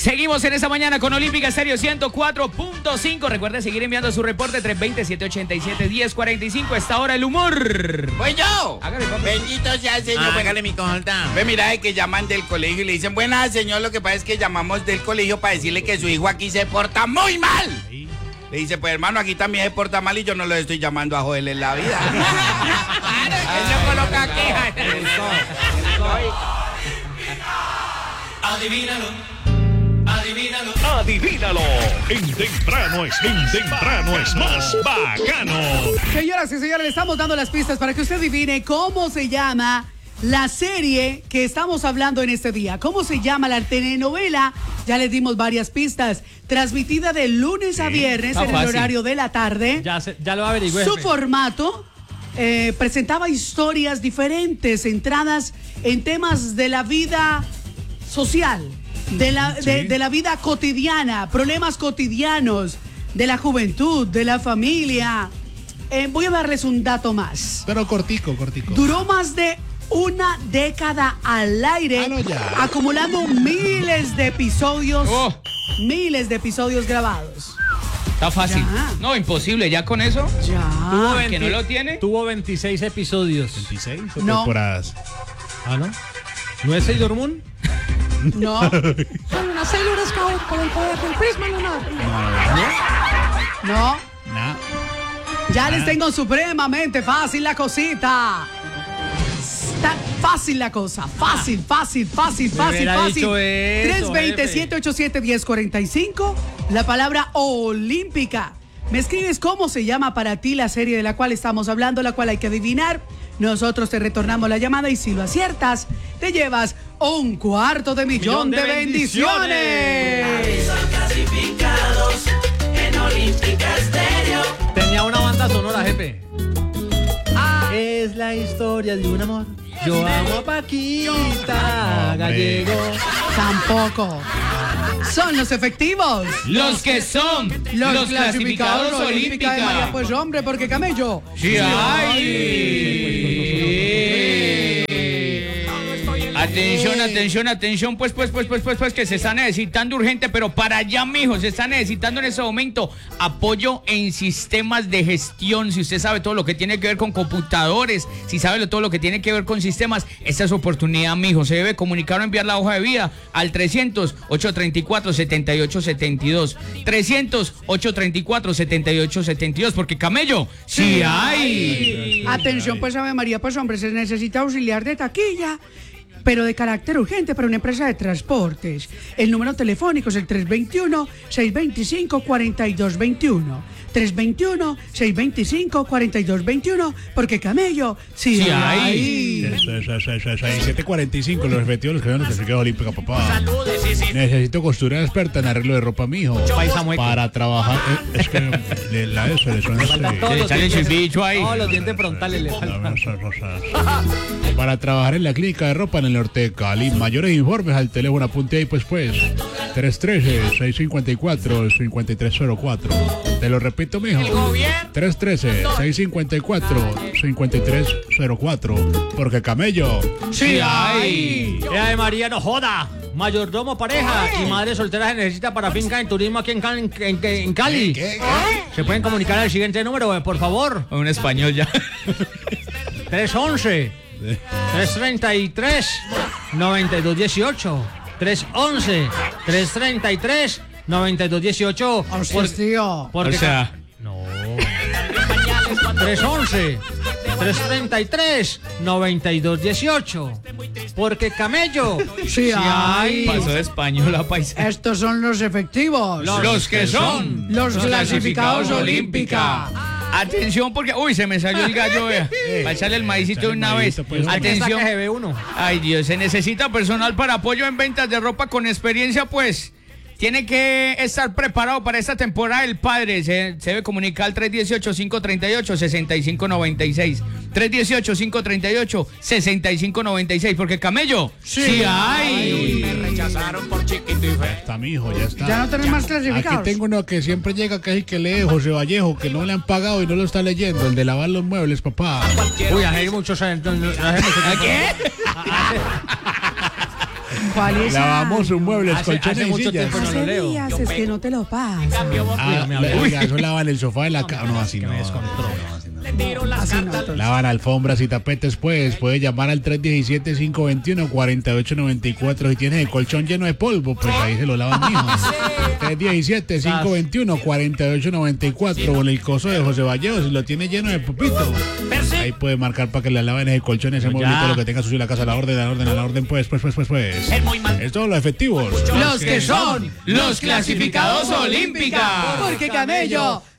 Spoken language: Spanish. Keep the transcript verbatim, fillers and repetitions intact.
Seguimos en esta mañana con Olímpica Estéreo ciento cuatro punto cinco. Recuerde seguir enviando su reporte tres dos cero, siete ocho siete, uno cero cuatro cinco. Esta hora el humor. Voy yo. Hágale, papi. Bendito sea el Señor. Ah, pégale mi colta. Ve, mira, de que llaman del colegio y le dicen, buenas, señor, lo que pasa es que llamamos del colegio para decirle que su hijo aquí se porta muy mal. Sí. Le dice, pues hermano, aquí también se porta mal y yo no lo estoy llamando a joderle la vida. Él no coloca quejas. Adivínalo, adivínalo. Adivínalo. En temprano es, en temprano es más bacano. Señoras y señores, le estamos dando las pistas para que usted adivine cómo se llama la serie que estamos hablando en este día. ¿Cómo se llama la telenovela? Ya les dimos varias pistas. Transmitida de lunes a viernes Está en el fácil. horario de la tarde. Ya, se, ya lo averigüé. Su formato eh, presentaba historias diferentes, centradas en temas de la vida social, de la, de, de la vida cotidiana, problemas cotidianos, de la juventud, de la familia. Eh, voy a darles un dato más. Pero cortico, cortico. Duró más de una década al aire, Ah, no, ya. acumulando miles de episodios, Oh. miles de episodios grabados. Está fácil. Ya. No, imposible. ¿Ya con eso? Ya. ¿Que no lo tiene? Tuvo veintiséis episodios. ¿veintiséis o No. temporadas? Ah, ¿no? ¿No es Sailor Moon? No. Son unas Sailor Scout con el poder del prisma lunar. No. Nah. Ya les tengo supremamente fácil la cosita. Está fácil la cosa. Fácil, fácil, fácil, Me fácil, hubiera fácil. dicho eso, tres dos cero, jefe. siete ocho siete, uno cero cuatro cinco. La palabra olímpica. Me escribes cómo se llama para ti la serie de la cual estamos hablando, la cual hay que adivinar. Nosotros te retornamos la llamada y si lo aciertas, te llevas un cuarto de millón, Millón de de bendiciones. Son clasificados en Olímpica Estéreo. Tenía una banda sonora, jefe. Es la historia de un amor. Yo amo a Paquita Gallego. Tampoco. Son los efectivos. Los que son los, clasificados Olímpica de María, Olímpica. pues hombre, porque camello. Sí, ay. Atención, atención, atención, pues, pues, pues, pues, pues, pues, que se está necesitando urgente, pero para allá, mijo, se está necesitando en ese momento apoyo en sistemas de gestión. Si usted sabe todo lo que tiene que ver con computadores, si sabe todo lo que tiene que ver con sistemas, esta es su oportunidad, mijo. Se debe comunicar o enviar la hoja de vida al trescientos, ochocientos treinta y cuatro, setenta y ocho setenta y dos. trescientos, ochocientos treinta y cuatro, setenta y ocho setenta y dos, porque camello, sí hay. Atención, pues, Ave María, pues hombre, se necesita auxiliar de taquilla, pero de carácter urgente para una empresa de transportes. El número telefónico es el tres dos uno, seis dos cinco, cuatro dos dos uno. tres dos uno, seis dos cinco, cuatro dos dos uno, porque camello, sí, Sí hay. siete cuarenta y cinco, los efectivos los que no se quedó olímpica, papá. Necesito costura experta en arreglo de ropa, mijo. Paisa mueco. Para trabajar. eh, Es que le- la eso le suena Faltan así. todos le los sale el dientes- chimbicho ahí. Todos los dientes frontales le faltan. Para trabajar en la clínica de ropa en el norte de Cali. Mayores informes al teléfono, apunte ahí pues pues. tres uno tres, seis cinco cuatro, cinco tres cero cuatro. Te lo repito, mijo. tres uno tres, seis cinco cuatro, cinco tres cero cuatro. Porque camello. Sí hay. ¡Eh, de María, no joda! Mayordomo, pareja y madre soltera se necesita para finca en turismo aquí en Cali. En, en- en Cali. Se pueden comunicar al siguiente número, eh, por favor. Un español ya. tres once, tres treinta y tres, noventa y dos dieciocho. tres once, tres treinta y tres, noventa y dos dieciocho. Hostias, tío. Porque O sea, no. tres once, tres treinta y tres, noventa y dos dieciocho. Porque camello. Sí hay. pasó de español a paisa. Estos son los efectivos. Los que son Los clasificados Olímpica. Atención porque, uy, se me salió el gallo, vea. Va a echarle el maicito de una vez. Maicito, pues. Atención. Que se ve uno. Ay, Dios, se necesita personal para apoyo en ventas de ropa con experiencia, pues. Tiene que estar preparado para esta temporada el padre. Se, se debe comunicar al tres uno ocho, cinco tres ocho, seis cinco nueve seis. tres uno ocho, cinco tres ocho, seis cinco nueve seis. Porque camello, sí, hay. Me rechazaron por chiquito y feo. Está, mijo, ya está. Ya no tenés más clasificados. Aquí tengo uno que siempre llega casi que lee José Vallejo, que no le han pagado y no lo está leyendo, el de lavar los muebles, papá. Uy, hay muchos. Entonces, ¿A qué? ¿Cuál es? Lavamos sus muebles, Hace- colchones hace y mucho sillas. tiempo no lo Hace leo. días es que no te lo pasa. Ah, me la- habló. oiga, eso lavan el sofá de la cama. No, así no. me descontrolo. Así no, entonces. Lavan alfombras y tapetes, pues. Puede llamar al tres uno siete, cinco dos uno, cuatro ocho nueve cuatro. Si tienes el colchón lleno de polvo, pues ahí se lo lavan, mijo. tres uno siete, cinco dos uno, cuatro ocho nueve cuatro. O en el coso de José Vallejo, si lo tiene lleno de pupito. Ahí puede marcar para que le laven ese colchón, ese mueblito, lo que tenga sucio en la casa. A la orden, a la orden, a la orden, pues, pues, pues, pues, pues. Es todos los efectivos. Los que son los clasificados olímpicos. Porque Camello